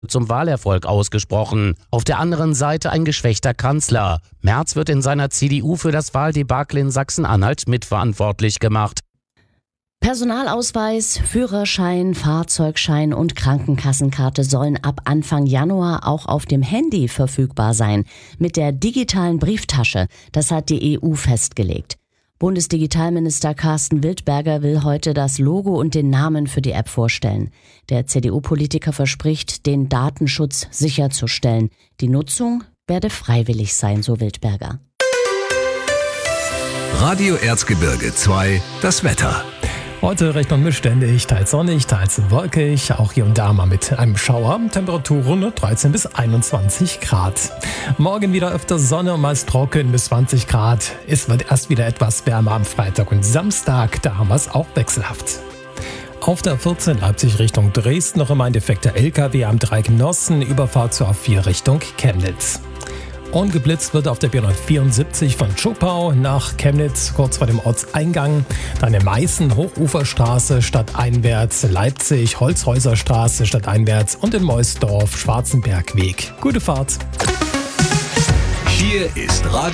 zum Wahlerfolg ausgesprochen. Auf der anderen Seite ein geschwächter Kanzler. Merz wird in seiner CDU für das Wahldebakel in Sachsen-Anhalt mitverantwortlich gemacht. Personalausweis, Führerschein, Fahrzeugschein und Krankenkassenkarte sollen ab Anfang Januar auch auf dem Handy verfügbar sein. Mit der digitalen Brieftasche. Das hat die EU festgelegt. Bundesdigitalminister Carsten Wildberger will heute das Logo und den Namen für die App vorstellen. Der CDU-Politiker verspricht, den Datenschutz sicherzustellen. Die Nutzung werde freiwillig sein, so Wildberger. Radio Erzgebirge 2, das Wetter. Heute recht unbeständig, teils sonnig, teils wolkig, auch hier und da mal mit einem Schauer. Temperaturen 13 bis 21 Grad. Morgen wieder öfter Sonne und meist trocken bis 20 Grad. Es wird erst wieder etwas wärmer am Freitag und Samstag, da haben wir es auch wechselhaft. Auf der 14 Leipzig Richtung Dresden noch immer ein defekter LKW am Dreieck Nossen, Überfahrt zur A4 Richtung Chemnitz. Und geblitzt wird auf der B174 von Zschopau nach Chemnitz, kurz vor dem Ortseingang. Dann in Meißen, Hochuferstraße stadteinwärts, Leipzig, Holzhäuserstraße stadteinwärts und in Meusdorf, Schwarzenbergweg. Gute Fahrt! Hier ist Radio